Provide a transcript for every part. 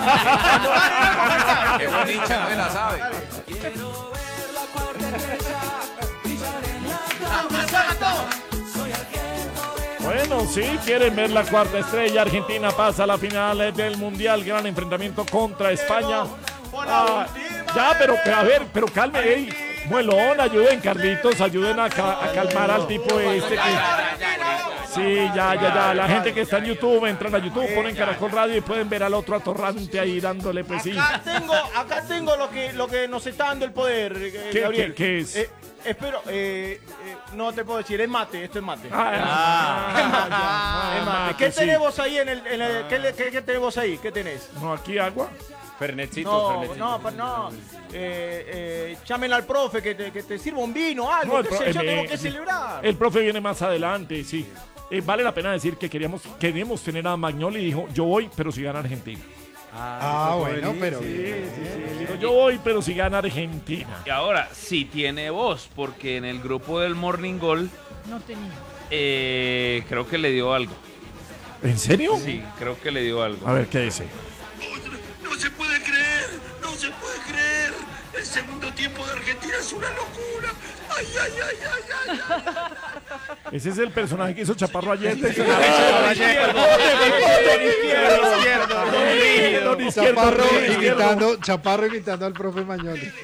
Qué bonita, no me la sabe. Bueno, sí, quieren ver la cuarta estrella. Argentina pasa a la final del Mundial. Gran enfrentamiento contra España. Ya, pero a ver, pero calme, ey. Muelón, ayuden, Carlitos, ayuden a calmar al tipo este que... Sí, ya. La gente que está en YouTube, entran a YouTube, ponen Caracol Radio y pueden ver al otro atorrante ahí dándole, pues sí. Acá tengo lo que nos está dando el poder, Gabriel. ¿Qué es? Espero, no te puedo decir, es mate, esto es mate. Es mate. ¿Qué tenemos ahí ¿qué tenemos ahí? ¿Qué tenés? No, aquí agua. Fernetcito. No. Llamen al profe que te sirva un vino, algo, qué sé yo, tengo que celebrar. El profe viene más adelante, sí. Vale la pena decir que queríamos tener a Magnoli y dijo, yo voy, pero si gana Argentina. Bueno, pero... Sí. Dijo, yo voy, pero si gana Argentina. Y ahora, sí tiene voz, porque en el grupo del Morning Goal... No tenía. Creo que le dio algo. ¿En serio? Sí, creo que le dio algo. A ver, ¿qué dice? No se puede creer. El segundo tiempo de Argentina es una locura. Ay. Ese es el personaje que hizo Chaparro ayer. Chaparro imitando al profe Magnoli. El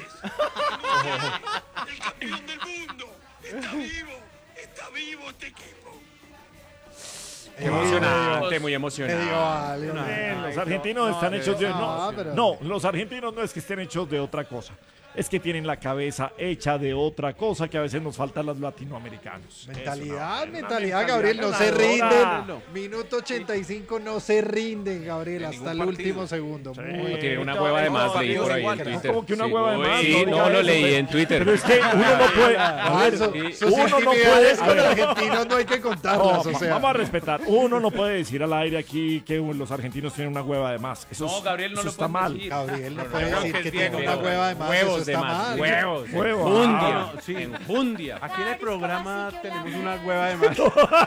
campeón del mundo. Está vivo este equipo. Emocionante, muy emocionante. Los argentinos están hechos de... No, los argentinos no es que estén hechos de otra cosa. Es que tienen la cabeza hecha de otra cosa que a veces nos falta a los latinoamericanos. Mentalidad, Gabriel, no se rinden. Minuto 85, no se rinden, Gabriel, hasta el último segundo. Tiene una hueva de más, leí por ahí en Twitter. ¿Cómo que una hueva de más? Sí, no, lo leí en Twitter. Pero es que uno no puede... uno no puede... Con los argentinos no hay que contarlas, o sea. Vamos a respetar. Uno no puede decir al aire aquí que los argentinos tienen una hueva de más. Eso Gabriel, no eso lo está mal. decir. Gabriel no puede decir que tiene una hueva de más. Huevos de más. Huevos. Enjundia. Aquí en el programa tenemos una hueva de más.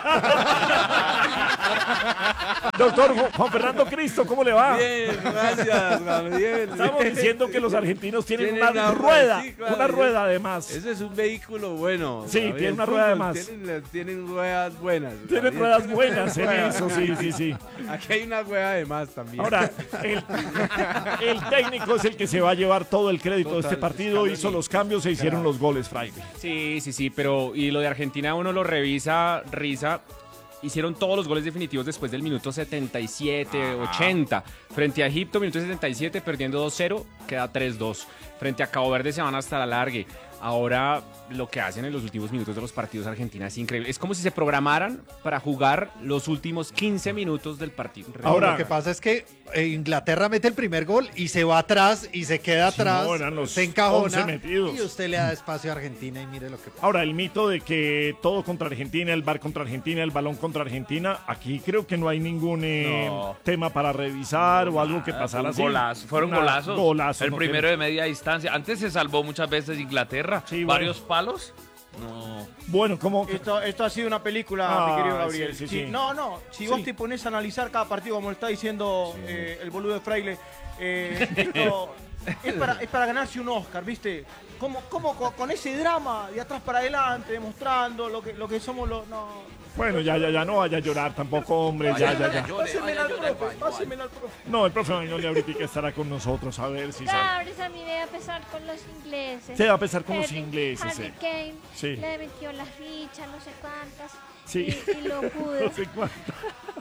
Doctor Juan Fernando Cristo, ¿cómo le va? Bien, gracias, Gabriel. Estamos diciendo que los argentinos tienen una rueda, sí, claro, una rueda de más. Ese es un vehículo bueno. Sí, Gabriel, tiene una rueda de más. Tienen ruedas buenas. Tienen ruedas buenas en eso, sí. Aquí hay una hueva de más también. Ahora, el técnico es el que se va a llevar todo el crédito de este partido, hizo los cambios, se hicieron los goles, Friday. Sí, pero y lo de Argentina uno lo revisa, hicieron todos los goles definitivos después del minuto 77, 80. Frente a Egipto, minuto 77, perdiendo 2-0, queda 3-2. Frente a Cabo Verde se van hasta la largue. Ahora, lo que hacen en los últimos minutos de los partidos Argentina es increíble. Es como si se programaran para jugar los últimos 15 minutos del partido. Ahora, lo que pasa es que Inglaterra mete el primer gol y se va atrás y se queda atrás, se encajona y usted le da espacio a Argentina y mire lo que pasa. Ahora, el mito de que todo contra Argentina, el VAR contra Argentina, el balón contra Argentina, aquí creo que no hay ningún tema para revisar o algo que pasara así. Fueron golazos. El no primero de media distancia. Antes se salvó muchas veces Inglaterra. Sí, varios palos. No. Bueno, como esto ha sido una película, mi querido Gabriel. Sí. Si vos te pones a analizar cada partido, como lo está diciendo el boludo de Fraile, esto es para ganarse un Oscar, ¿viste? Como con ese drama de atrás para adelante, demostrando lo que somos los... Bueno, ya, no vaya a llorar tampoco, hombre, ya. Pásenmela al profe. No, el profe Magnoli ahorita estará con nosotros, a ver si sale. A mí me va a pesar con los ingleses. Se va a pesar con los ingleses, Harry Kane sí. le metió la ficha, no sé cuántas. Sí. Y lo pude. No sé cuántas.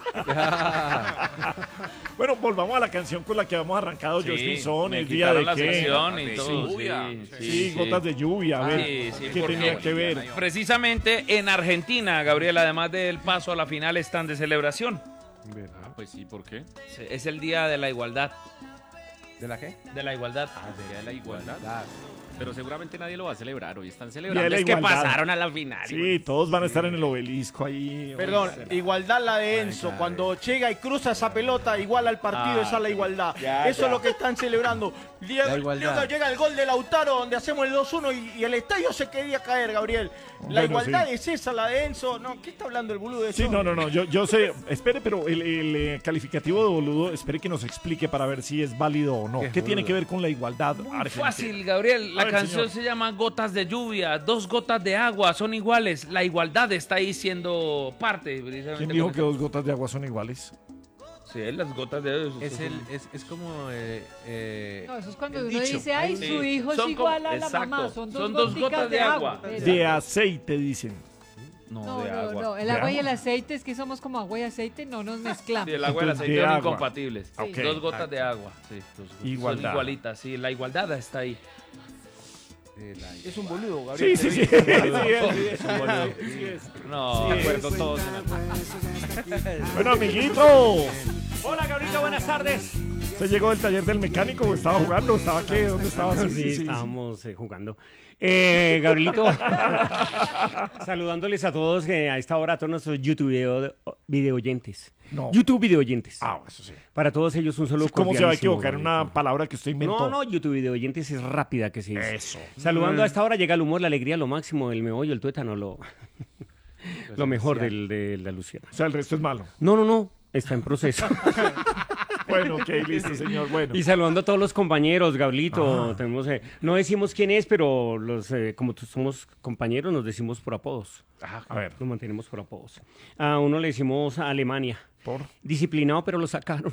Bueno, volvamos a la canción con la que hemos arrancado. Justin Son, el día de qué. Sí, gotas de lluvia, a ver, ¿qué tenía que ver? Precisamente en Argentina, Gabriel, además del paso a la final, están de celebración. Pues sí, ¿por qué? Es el día de la igualdad. ¿De la qué? De la igualdad. Día de la igualdad. Pero seguramente nadie lo va a celebrar. Hoy están celebrando. Es que pasaron a la final. Sí, todos van a estar en el obelisco ahí. Perdón, igualdad la de Enzo. Cuando llega y cruza esa pelota, igual al partido, esa es la igualdad. Eso es lo que están celebrando. Luego llega el gol de Lautaro, donde hacemos el 2-1 y el estadio se quería caer, Gabriel. La igualdad es esa, la de Enzo. No, ¿qué está hablando el boludo de eso? Sí, no. Yo sé. Espere, pero el calificativo de boludo, espere que nos explique para ver si es válido o no. ¿Qué tiene que ver con la igualdad argentina? Fácil, Gabriel. La canción se llama Gotas de Lluvia. 2 gotas de agua son iguales. La igualdad está ahí siendo parte. ¿Quién dijo que 2 gotas de agua son iguales? Sí, las gotas de agua. Es como... no, eso es cuando uno dicho. dice, ay, Sí. su hijo es igual a la mamá. Son dos gotas de agua. De aceite, dicen. No, de agua. no. El agua y el aceite, es que somos como agua y aceite, no nos mezclamos. Sí, el agua y el aceite De son agua. incompatibles. Ok. 2 gotas de agua. Sí, Igualdad. son igualitas. Sí, la igualdad está ahí. Es un boludo, Gabriel. Sí. Es un boludo. No, Sí, de acuerdo sí. todos en el... Bueno, amiguito. Hola, Gabrielito, buenas tardes. ¿Se llegó del taller del mecánico o estaba jugando? ¿Estaba qué? ¿Dónde estaba? Sí, estábamos jugando. Gabrielito, saludándoles a todos a esta hora, a todos nuestros YouTube video oyentes. No. YouTube video oyentes. Ah, eso sí. Para todos ellos un saludo ¿Cómo se va a cordialísimo, equivocar en una Gabrielito. palabra que usted inventó? No, YouTube video oyentes es rápida que se dice. Eso. Saludando a esta hora llega el humor, la alegría, lo máximo, el meollo, el tuétano, lo mejor de la Luciana. O sea, el resto es malo. No, está en proceso. Bueno, ok, listo, señor. Bueno. Y saludando a todos los compañeros, Gablito, tenemos, no decimos quién es, pero como somos compañeros, nos decimos por apodos. A ver. Nos mantenemos por apodos. A uno le decimos a Alemania. ¿Por? Disciplinado, pero lo sacaron.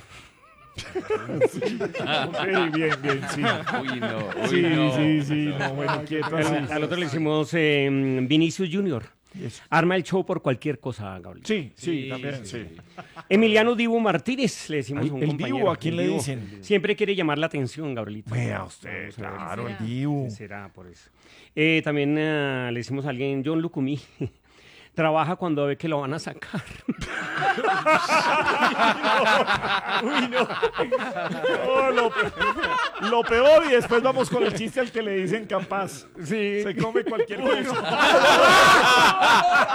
Ok, bien, sí. Uy, no. Sí. No, bueno, quieto así. Al otro le decimos Vinicius Junior. Eso. Arma el show por cualquier cosa, Gablito. Sí, también, sí. Emiliano Dibu Martínez, le decimos Ay, a un el compañero. Dibu, ¿a quién El le Dibu. dicen? Siempre quiere llamar la atención, Gabrielito. Vea usted, claro, el Dibu. Será por eso. También le decimos a alguien, John Lucumí. Trabaja cuando ve que lo van a sacar. Uy, no. Lo peor, y después vamos con el chiste al que le dicen capaz. Sí. Se come cualquier cosa.